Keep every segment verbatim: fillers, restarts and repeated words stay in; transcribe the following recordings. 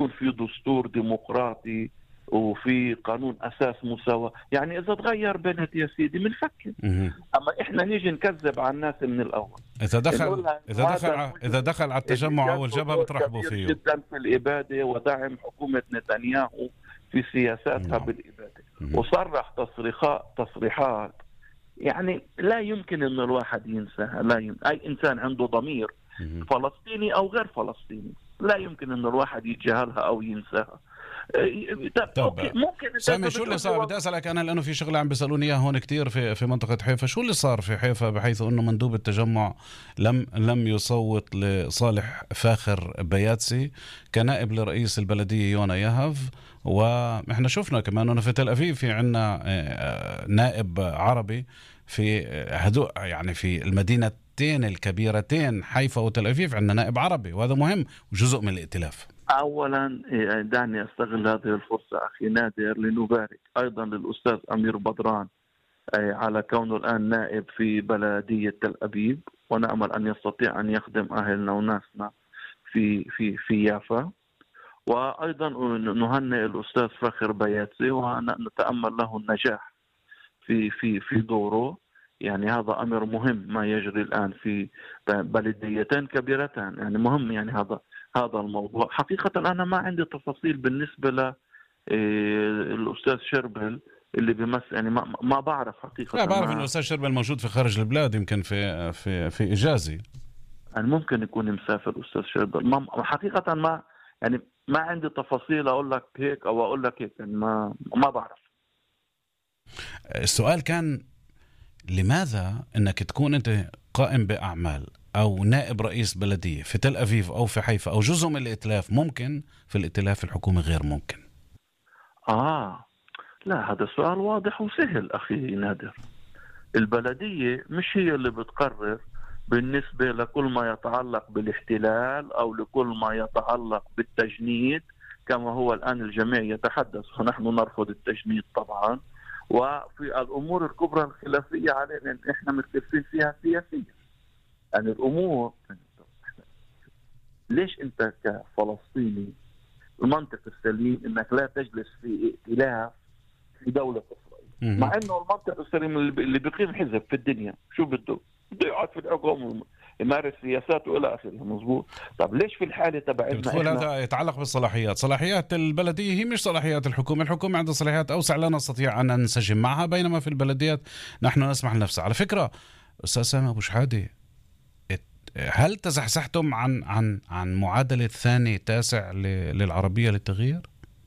يكون في دستور ديمقراطي وفي قانون أساس مساواة. يعني إذا تغير بنت يا سيدي بنفكر، أما إحنا نيجي نكذب على الناس من الأول. إذا دخل إذا دخل ع... إذا دخل على التجمع أو الجبهة بترحبوا فيه جدا في الإبادة ودعم حكومة نتنياهو في سياساتها. نعم. بالإبادة. وصرح تصريحات تصريحات يعني لا يمكن أن الواحد ينساها. لا يمكن. أي إنسان عنده ضمير فلسطيني أو غير فلسطيني لا يمكن أن الواحد يتجاهلها أو ينساها. طب ممكن سامي شو اللي صار؟ بدي أسألك أنا لأنه في شغلة عم بيسألوني إياها هون كتير في في منطقة حيفا. شو اللي صار في حيفا بحيث أنه مندوب التجمع لم لم يصوت لصالح فاخر بياتسي كنائب لرئيس البلدية يونا يهف؟ وإحنا شفنا كمان أنه في تل أبيب في عنا نائب عربي في هدوء، يعني في المدينتين الكبيرتين حيفا وتل أبيب عندنا نائب عربي، وهذا مهم وجزء من الائتلاف. أولا دعني أستغل هذه الفرصة أخي نادر لنبارك أيضا للأستاذ أمير بدران على كونه الآن نائب في بلدية تل أبيب، ونأمل أن يستطيع أن يخدم أهلنا وناسنا في في في يافا. وأيضا نهنئ الأستاذ فاخر بياتسي ونتأمل له النجاح في في في دوره. يعني هذا أمر مهم ما يجري الآن في بلديتين كبيرتان، يعني مهم. يعني هذا هذا الموضوع حقيقة أنا ما عندي تفاصيل بالنسبة للأستاذ شربل اللي بيمثل، يعني ما ما بعرف حقيقة. لا بعرف إن الأستاذ شربل موجود في خارج البلاد، يمكن في في في إجازة، يعني ممكن يكون مسافر الأستاذ شربل. ما حقيقة ما يعني ما عندي تفاصيل أقول لك هيك أو أقول لك هيك، يعني ما ما بعرف. السؤال كان لماذا أنك تكون أنت قائم بأعمال أو نائب رئيس بلدية في تل أبيب أو في حيفا أو جزء من الائتلاف ممكن، في الائتلاف الحكومي غير ممكن؟ آه لا، هذا سؤال واضح وسهل أخي نادر. البلدية مش هي اللي بتقرر بالنسبة لكل ما يتعلق بالاحتلال أو لكل ما يتعلق بالتجنيد كما هو الآن الجميع يتحدث، ونحن نرفض التجنيد طبعا. وفي الأمور الكبرى الخلافية علينا إن إحنا مختلفين فيها سياسيا. يعني الأمور ليش أنت كفلسطيني المنطق السليم إنك لا تجلس في ائتلاف في دولة إسرائيل، مع إنه المنطق السليم اللي بيقيم حزب في الدنيا شو بده؟ بده يقعد في الحكم يمارس سياساته إلى آخره. مظبوط. طب ليش في الحالة تبعتنا بتقول هذا يتعلق بالصلاحيات؟ صلاحيات البلدية هي مش صلاحيات الحكومة. الحكومة عندها صلاحيات أوسع لا نستطيع أن ننسجم معها، بينما في البلديات نحن نسمح لنفسها. على فكرة أستاذ سامي أبو شحادة، هل تزحزحتم عن عن عن معادلة ثاني تاسع للعربية للتغيير؟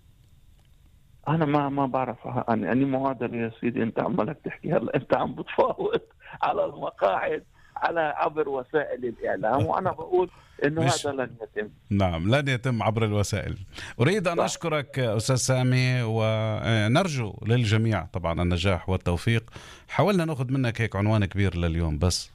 أنا ما ما بعرف عن أني معادلة يا سيدي. أنت عمالك تحكي هلا، أنت عم بتفاوض على المقاعد على عبر وسائل الإعلام، وأنا بقول إنه هذا لن يتم. نعم لن يتم عبر الوسائل. أريد أن أشكرك أستاذ سامي، ونرجو للجميع طبعا النجاح والتوفيق. حاولنا نأخذ منك هيك عنوان كبير لليوم، بس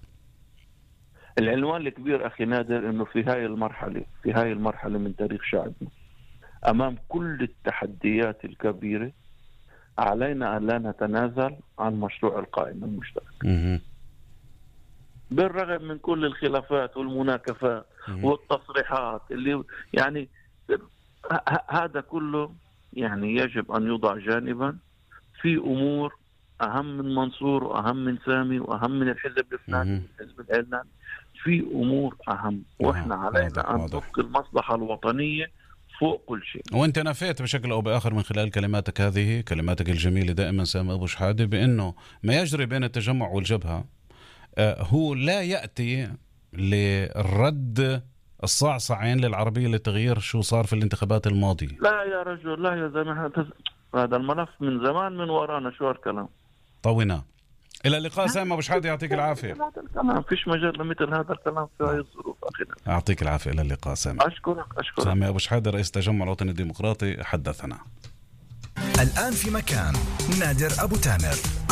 العنوان الكبير أخي نادر إنه في هاي المرحلة في هاي المرحلة من تاريخ شعبنا أمام كل التحديات الكبيرة علينا أن لا نتنازل عن مشروع القائمة المشتركة بالرغم من كل الخلافات والمناكفات والتصريحات اللي يعني هذا كله يعني يجب أن يوضع جانبا في أمور أهم من منصور وأهم من سامي وأهم من الحزب الفلاني والحزب العلاني. في أمور أهم، وإحنا علينا أن نبقي المصلحة الوطنية فوق كل شيء. وانت نفيت بشكل او باخر من خلال كلماتك هذه، كلماتك الجميله دائما سامي ابو شحاده، بانه ما يجري بين التجمع والجبهه هو لا ياتي للرد الصعصعين للعربيه للتغيير شو صار في الانتخابات الماضيه. لا يا رجل، لا يا زلمه، هذا الملف من زمان من ورانا. شو هالكلام؟ طوينا. الى اللقاء سامي ابو شحاده، يعطيك العافيه. هذا الكلام فيش مجال لمثل هذا الكلام في هاي الظروف اخينا. يعطيك العافيه. الى اللقاء سامي. اشكرك اشكرك. سامي ابو شحاده رئيس التجمع الوطني الديمقراطي حدثنا. الآن في مكان نادر أبو تامر.